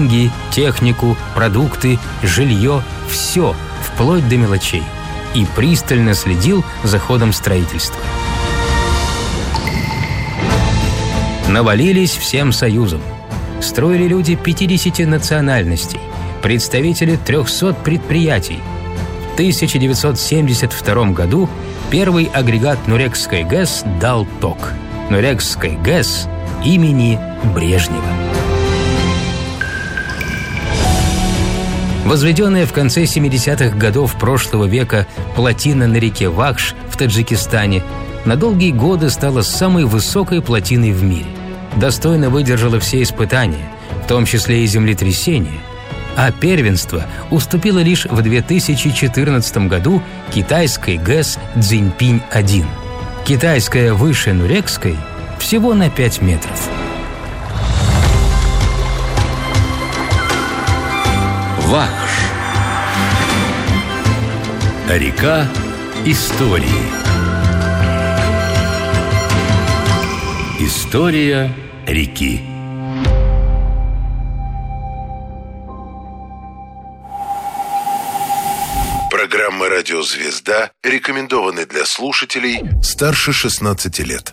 деньги, технику, продукты, жилье – все, вплоть до мелочей. И пристально следил за ходом строительства. Навалились всем союзом. Строили люди 50 национальностей, представители 300 предприятий. В 1972 году первый агрегат Нурекской ГЭС дал ток. Нурекской ГЭС имени Брежнева. Возведенная в конце 70-х годов прошлого века плотина на реке Вакш в Таджикистане на долгие годы стала самой высокой плотиной в мире. Достойно выдержала все испытания, в том числе и землетрясения, а первенство уступило лишь в 2014 году китайской ГЭС Цзиньпинь-1. Китайская выше Нурекской всего на 5 метров. Вакш. Река истории. История реки. Программа «Радио Звезда» рекомендованы для слушателей старше 16 лет.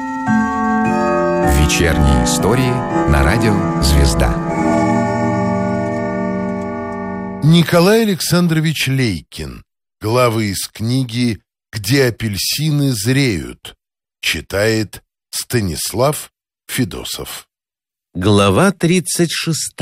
Вечерние истории на радио «Звезда». Николай Александрович Лейкин. Главы из книги «Где апельсины зреют». Читает Станислав Федосов. Глава 36.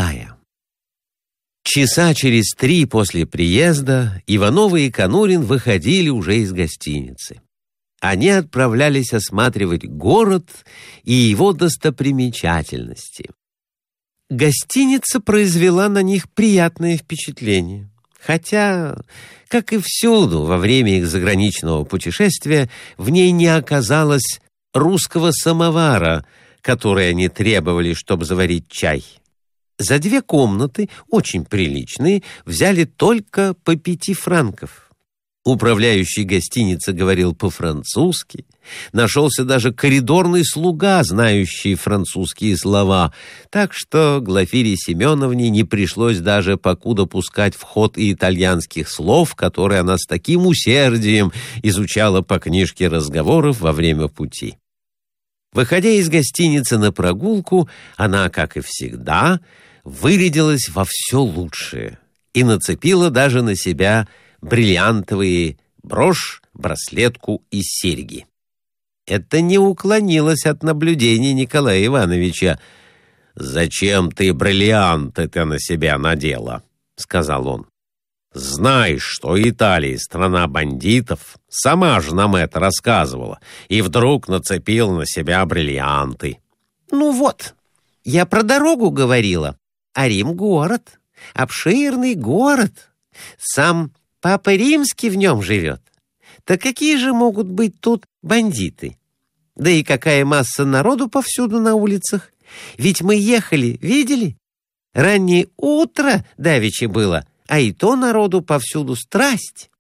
Часа через 3 после приезда Иванова и Конурин выходили уже из гостиницы. Они отправлялись осматривать город и его достопримечательности. Гостиница произвела на них приятное впечатление. Хотя, как и всюду во время их заграничного путешествия, в ней не оказалось русского самовара, который они требовали, чтобы заварить чай. За 2 комнаты, очень приличные, взяли только по 5 франков. Управляющий гостиницы говорил по-французски. Нашелся даже коридорный слуга, знающий французские слова, так что Глафире Семеновне не пришлось даже покуда пускать в ход и итальянских слов, которые она с таким усердием изучала по книжке разговоров во время пути. Выходя из гостиницы на прогулку, она, как и всегда, вырядилась во все лучшее и нацепила даже на себя бриллиантовые брошь, браслетку и серьги. Это не уклонилось от наблюдений Николая Ивановича. «Зачем ты бриллианты-то на себя надела?» — сказал он. «Знаешь, что Италия — страна бандитов, сама же нам это рассказывала, и вдруг нацепил на себя бриллианты». «Ну вот, я про дорогу говорила, а Рим — город, обширный город. Сам Папа Римский в нем живет. Так какие же могут быть тут бандиты? Да и какая масса народу повсюду на улицах. Ведь мы ехали, видели? Раннее утро давеча было, а и то народу повсюду страсть».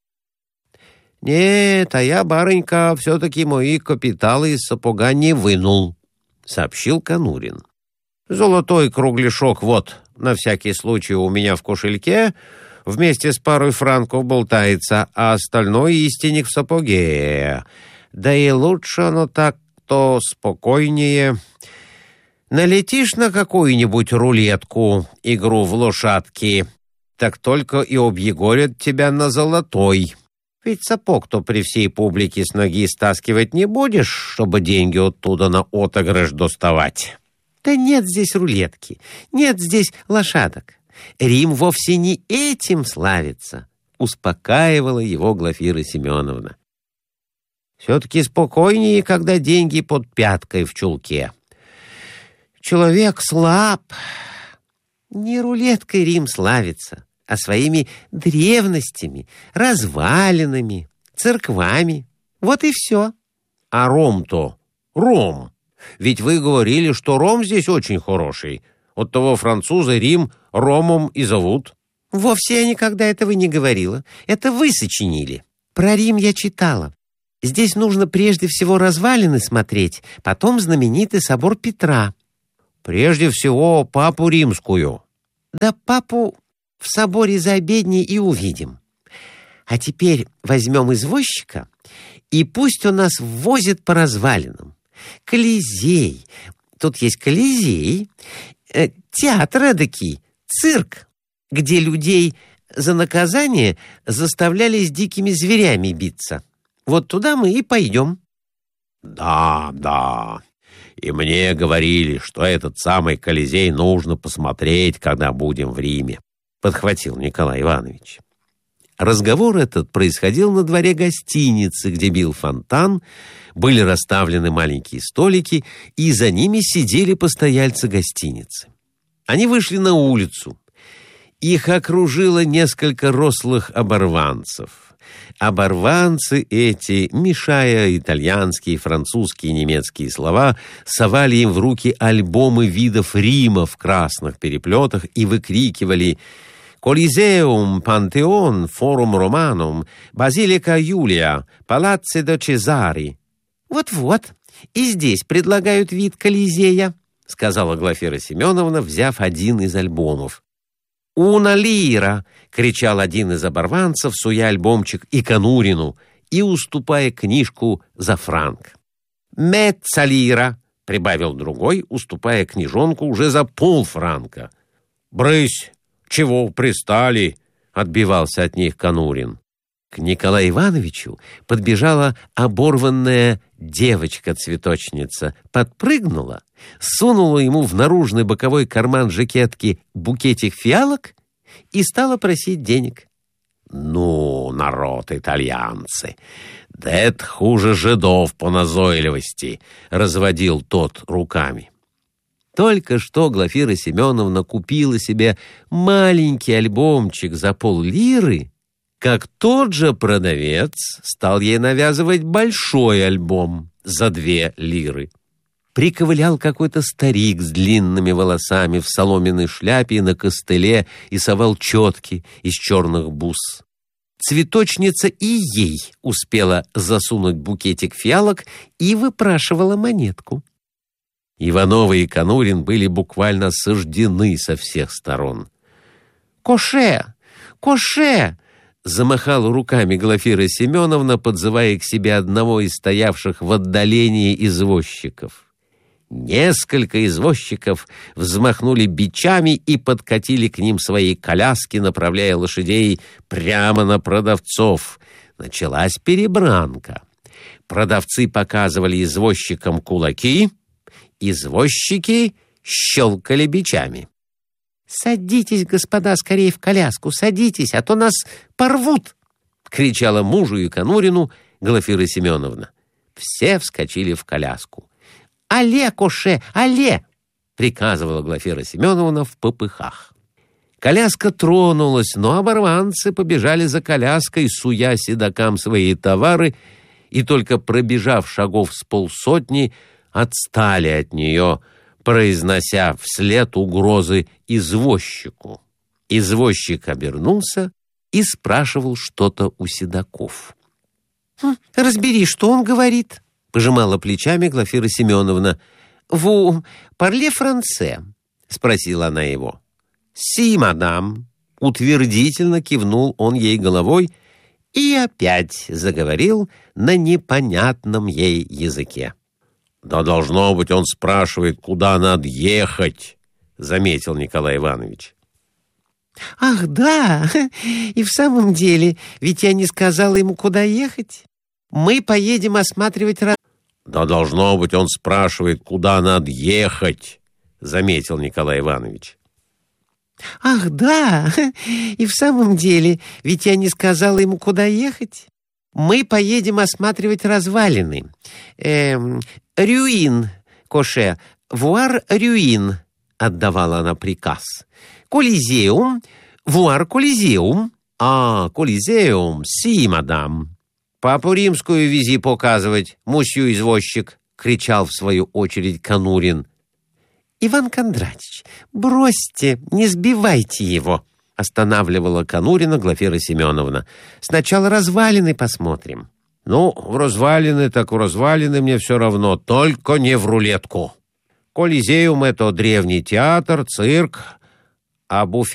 «Нет, а я, барынька, все-таки мои капиталы из сапога не вынул», — сообщил Конурин. «Золотой кругляшок вот, на всякий случай, у меня в кошельке, вместе с парой франков болтается, а остальное истинник в сапоге. Да и лучше оно так, то спокойнее. Налетишь на какую-нибудь рулетку, игру в лошадки, так только и объегорят тебя на золотой. Ведь сапог-то при всей публике с ноги стаскивать не будешь, чтобы деньги оттуда на отыгрыш доставать». «Да нет здесь рулетки, нет здесь лошадок. Рим вовсе не этим славится», — успокаивала его Глафира Семеновна. «Все-таки спокойнее, когда деньги под пяткой в чулке. Человек слаб. Не рулеткой Рим славится, а своими древностями, развалинами, церквами. Вот и все». «А ром-то? Ром. Ведь вы говорили, что ром здесь очень хороший. Оттого французы Рим Ромом и зовут». «Вовсе я никогда этого не говорила. Это вы сочинили. Про Рим я читала. Здесь нужно прежде всего развалины смотреть, потом знаменитый собор Петра». «Прежде всего Папу Римскую». Да папу в соборе за обедней и увидим. А теперь возьмем извозчика, и пусть он нас возит по развалинам. Колизей. Тут есть Колизей, театр эдакий, цирк, где людей за наказание заставляли с дикими зверями биться. Вот туда мы и пойдем. Да, и мне говорили, что этот самый Колизей нужно посмотреть, когда будем в Риме, подхватил Николай Иванович. Разговор этот происходил на дворе гостиницы, где бил фонтан, были расставлены маленькие столики, и за ними сидели постояльцы гостиницы. Они вышли на улицу. Их окружило несколько рослых оборванцев. Оборванцы эти, мешая итальянские, французские и немецкие слова, совали им в руки альбомы видов Рима в красных переплетах и выкрикивали «Колизеум, Пантеон, Форум Романум, Базилика Юлия, Палаццо де Чезари». «Вот-вот, и здесь предлагают вид Колизея», — сказала Глафира Семеновна, взяв один из альбомов. «Уна лира!» — кричал один из оборванцев, суя альбомчик и Конурину и уступая книжку за франк. «Мецца лира!» — прибавил другой, уступая книжонку уже за полфранка. «Брысь! Чего пристали?» — отбивался от них Конурин. К Николаю Ивановичу подбежала оборванная девочка-цветочница, подпрыгнула, сунула ему в наружный боковой карман жакетки букетик фиалок и стала просить денег. «Ну, народ итальянцы, да это хуже жидов по назойливости», — разводил тот руками. Только что Глафира Семеновна купила себе маленький альбомчик за пол-лиры, как тот же продавец стал ей навязывать большой альбом за 2 лиры. Приковылял какой-то старик с длинными волосами в соломенной шляпе и на костыле и совал четки из черных бус. Цветочница и ей успела засунуть букетик фиалок и выпрашивала монетку. Иванова и Конурин были буквально сожжены со всех сторон. «Коше! Коше!» — замахала руками Глафира Семеновна, подзывая к себе одного из стоявших в отдалении извозчиков. Несколько извозчиков взмахнули бичами и подкатили к ним свои коляски, направляя лошадей прямо на продавцов. Началась перебранка. Продавцы показывали извозчикам кулаки, извозчики щелкали бичами. «Садитесь, господа, скорее в коляску, садитесь, а то нас порвут!» — кричала мужу и Конурину Глафира Семеновна. Все вскочили в коляску. «Але, Коше, але!» — приказывала Глафира Семеновна в попыхах. Коляска тронулась, но оборванцы побежали за коляской, суя седокам свои товары, и только пробежав шагов с полсотни, отстали от нее, произнося вслед угрозы извозчику. Извозчик обернулся и спрашивал что-то у седоков. «Разбери, что он говорит», — пожимала плечами Глафира Семеновна. «Ву парле франце?» — спросила она его. «Си, мадам», — утвердительно кивнул он ей головой и опять заговорил на непонятном ей языке. «Да должно быть, он спрашивает, куда надо ехать», — заметил Николай Иванович. «Ах, да, и в самом деле, ведь я не сказала ему, куда ехать. Мы поедем осматривать...» «Да должно быть, он спрашивает, куда надо ехать», — заметил Николай Иванович. «Ах, да, и в самом деле, ведь я не сказала ему, куда ехать. Мы поедем осматривать развалины. Рюин, Коше, вуар рюин», — отдавала она приказ. «Колизеум, вуар колизеум». «А, колизеум, си, мадам». «Папу Римскую вези показывать, мусью извозчик», — кричал в свою очередь Конурин. «Иван Кондратич, бросьте, не сбивайте его», — останавливала Конурина Глафира Семеновна. «Сначала развалины посмотрим». «Ну, в развалины так в развалины, мне все равно, только не в рулетку. Колизеум — это древний театр, цирк, об